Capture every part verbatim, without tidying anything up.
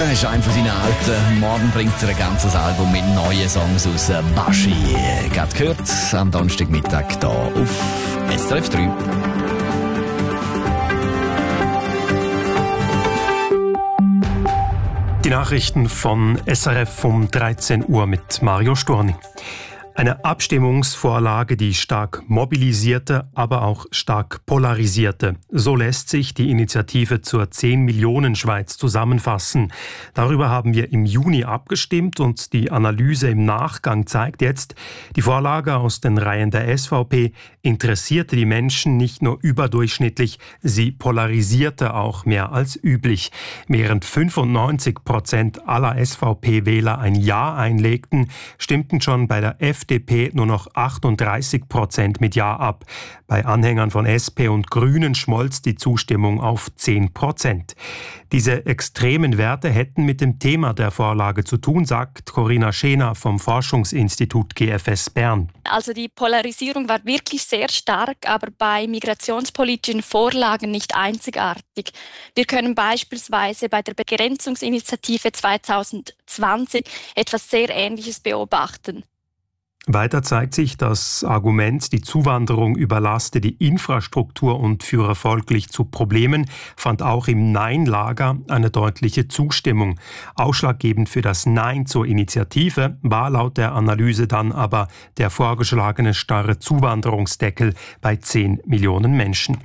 Das ist einer von seinen alten. Morgen bringt er ein ganzes Album mit neuen Songs aus Baschi. Gerade gehört am Donnerstagmittag hier auf S R F drei. Die Nachrichten von S R F um dreizehn Uhr mit Mario Storni. Eine Abstimmungsvorlage, die stark mobilisierte, aber auch stark polarisierte. So lässt sich die Initiative zur zehn Millionen Schweiz zusammenfassen. Darüber haben wir im Juni abgestimmt und die Analyse im Nachgang zeigt jetzt, die Vorlage aus den Reihen der S V P interessierte die Menschen nicht nur überdurchschnittlich, sie polarisierte auch mehr als üblich. Während fünfundneunzig Prozent aller S V P-Wähler ein Ja einlegten, stimmten schon bei der F D P nur noch achtunddreißig Prozent mit Ja ab. Bei Anhängern von S P und Grünen schmolz die Zustimmung auf zehn Prozent. Diese extremen Werte hätten mit dem Thema der Vorlage zu tun, sagt Corinna Schener vom Forschungsinstitut G F S Bern. Also die Polarisierung war wirklich sehr stark, aber bei migrationspolitischen Vorlagen nicht einzigartig. Wir können beispielsweise bei der Begrenzungsinitiative zwanzig zwanzig etwas sehr Ähnliches beobachten. Weiter zeigt sich das Argument, die Zuwanderung überlaste die Infrastruktur und führe folglich zu Problemen, fand auch im Nein-Lager eine deutliche Zustimmung. Ausschlaggebend für das Nein zur Initiative war laut der Analyse dann aber der vorgeschlagene starre Zuwanderungsdeckel bei zehn Millionen Menschen.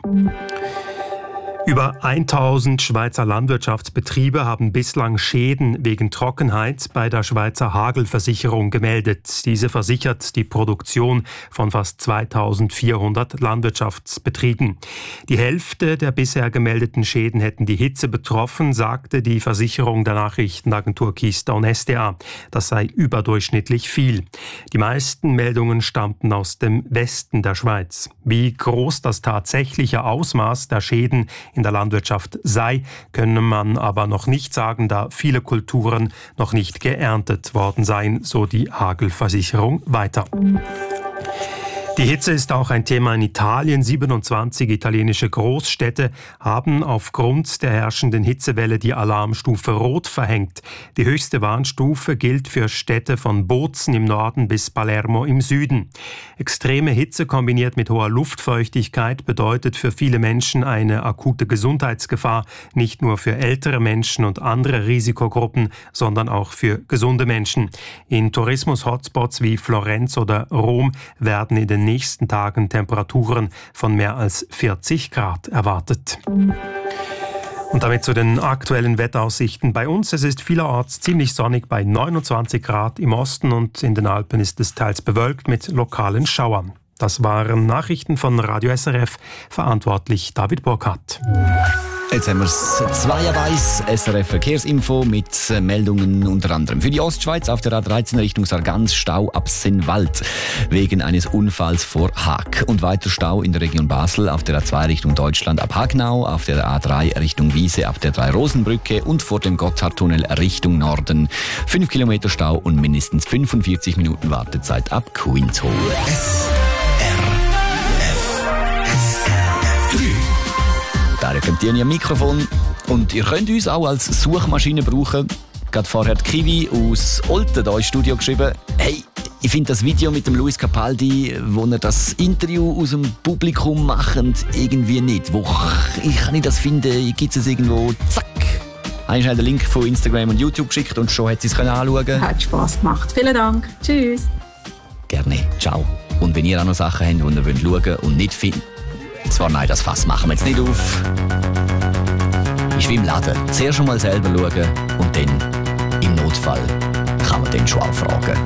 Über tausend Schweizer Landwirtschaftsbetriebe haben bislang Schäden wegen Trockenheit bei der Schweizer Hagelversicherung gemeldet. Diese versichert die Produktion von fast zweitausendvierhundert Landwirtschaftsbetrieben. Die Hälfte der bisher gemeldeten Schäden hätten die Hitze betroffen, sagte die Versicherung der Nachrichtenagentur Keystone S D A. Das sei überdurchschnittlich viel. Die meisten Meldungen stammten aus dem Westen der Schweiz. Wie groß das tatsächliche Ausmaß der Schäden in der Landwirtschaft sei, könne man aber noch nicht sagen, da viele Kulturen noch nicht geerntet worden seien, so die Hagelversicherung weiter. Die Hitze ist auch ein Thema in Italien. siebenundzwanzig italienische Großstädte haben aufgrund der herrschenden Hitzewelle die Alarmstufe Rot verhängt. Die höchste Warnstufe gilt für Städte von Bozen im Norden bis Palermo im Süden. Extreme Hitze kombiniert mit hoher Luftfeuchtigkeit bedeutet für viele Menschen eine akute Gesundheitsgefahr, nicht nur für ältere Menschen und andere Risikogruppen, sondern auch für gesunde Menschen. In Tourismus-Hotspots wie Florenz oder Rom werden in den nächsten Tagen Temperaturen von mehr als vierzig Grad erwartet. Und damit zu den aktuellen Wetteraussichten bei uns. Es ist vielerorts ziemlich sonnig bei neunundzwanzig Grad im Osten und in den Alpen ist es teils bewölkt mit lokalen Schauern. Das waren Nachrichten von Radio S R F, verantwortlich David Burkhardt. Jetzt haben wir es zwei Weiss, S R F Verkehrsinfo mit Meldungen unter anderem für die Ostschweiz auf der A dreizehn Richtung Sargans Stau ab Sennwald wegen eines Unfalls vor Haag und weiter Stau in der Region Basel auf der A zwei Richtung Deutschland ab Hagnau, auf der A drei Richtung Wiese ab der Drei-Rosen-Brücke und vor dem Gotthardtunnel Richtung Norden. Fünf Kilometer Stau und mindestens fünfundvierzig Minuten Wartezeit ab Queenshole. Da könnt ihr ein Mikrofon und ihr könnt uns auch als Suchmaschine brauchen. Gerade vorher die Kiwi aus Olten hier ins Studio geschrieben. Hey, ich finde das Video mit dem Luis Capaldi, wo er das Interview aus dem Publikum macht, irgendwie nicht. Wo kann ich das finden? Gibt es irgendwo? Zack! Habe ich schnell den Link von Instagram und YouTube geschickt und schon hat sie es anschauen können. Hat Spass gemacht. Vielen Dank. Tschüss. Gerne. Ciao. Und wenn ihr auch noch Sachen habt, die ihr schauen wollt und nicht findet, zwar nein, das Fass machen wir jetzt nicht auf. Ist wie im Laden. Zuerst schon mal selber schauen und dann, im Notfall, kann man dann schon auch fragen.